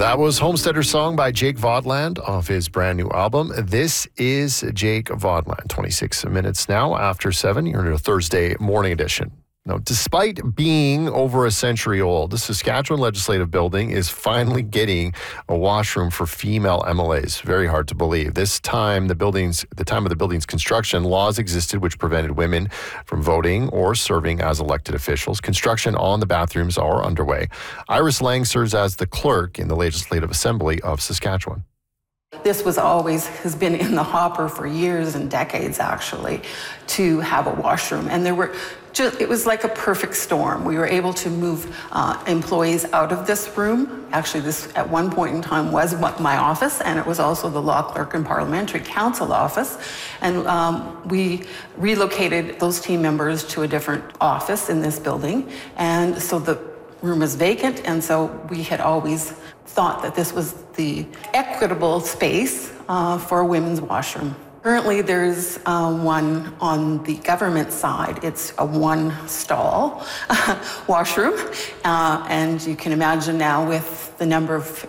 That was Homesteader's Song by Jake Vodland off his brand new album. This is Jake Vodland. 26 minutes now after 7. You're in a Thursday morning edition. Now, despite being over a century old, the Saskatchewan Legislative Building is finally getting a washroom for female MLAs. Very hard to believe. This time, the time of the building's construction, laws existed which prevented women from voting or serving as elected officials. Construction on the bathrooms are underway. Iris Lang serves as the clerk in the Legislative Assembly of Saskatchewan. This has been in the hopper for years and decades, actually, to have a washroom. And it was like a perfect storm. We were able to move employees out of this room. Actually, this at one point in time was my office, and it was also the law clerk and parliamentary council office. And we relocated those team members to a different office in this building. And so the room is vacant, and so we had always thought that this was the equitable space for a women's washroom. Currently, there's one on the government side. It's a one-stall washroom, and you can imagine now with the number of